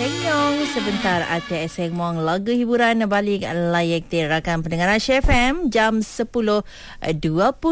Senyong sebentar Ati Sengmong lagu hiburan balik layak rakan pendengar Asia FM jam 10.27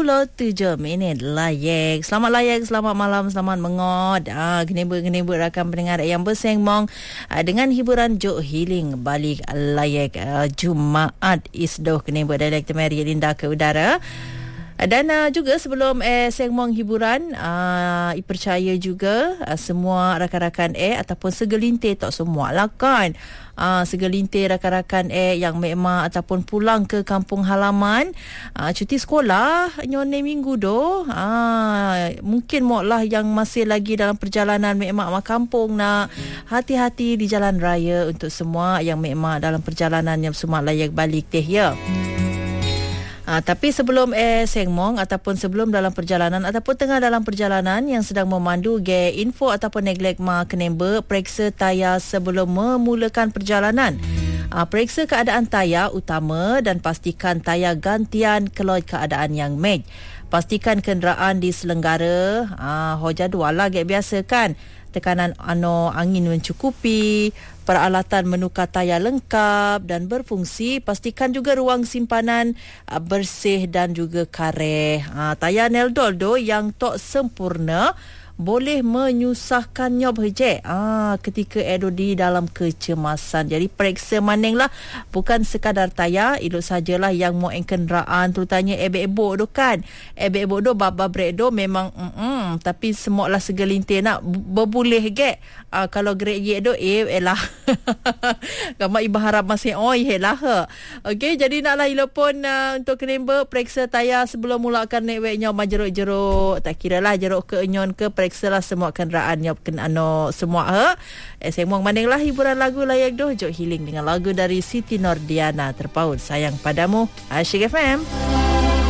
layak. Selamat layak, selamat malam, selamat mengot. Genebuk rakan pendengar yang bersengmong dengan hiburan Jok Healing balik layak Jumaat Isdoh genebuk Director Mary Linda ke udara. Dan juga sebelum segmen hiburan, percaya juga semua rakan-rakan ataupun segelintir, tak semua lah kan, segelintir rakan-rakan yang memang ataupun pulang ke kampung halaman, cuti sekolah nyone minggu doh, mungkin moklah yang masih lagi dalam perjalanan memang mak kampung, nak hati-hati di jalan raya untuk semua yang memang dalam perjalanan yang semua layak balik teh ya. Tapi sebelum segmong ataupun sebelum dalam perjalanan ataupun tengah dalam perjalanan yang sedang memandu info ataupun neglect ma kenemba periksa tayar sebelum memulakan perjalanan. Periksa keadaan tayar utama dan pastikan tayar gantian kalau keadaan yang match. Pastikan kenderaan diselenggara jadual lah biasa kan. Tekanan angin mencukupi, peralatan menukar tayar lengkap dan berfungsi. Pastikan juga ruang simpanan bersih dan juga kareh. Tayar Neldol yang tak sempurna boleh menyusahkan nyob hejek ketika edo di dalam kecemasan. Jadi periksa maninglah, bukan sekadar tayar, elok sajalah yang mau kenderaan terutamanya ebek-ebok tu kan. Ebek-ebok tu baba brek tu memang tapi semoklah segelintir nak berbulih gek. Kalau grade ye tu elah. Kamu ibu harap masih lah. Okey, jadi naklah elok pun untuk kenemba periksa tayar sebelum mulakan naik weknya jeruk-jeruk. Tak kiralah jeruk ke enyon ke, periksalah semua kenderaan yang semua saya mau mandanglah hiburan lagu layak doh Jok Healing dengan lagu dari Siti Nordiana, Terpaut Sayang Padamu, Asyik FM.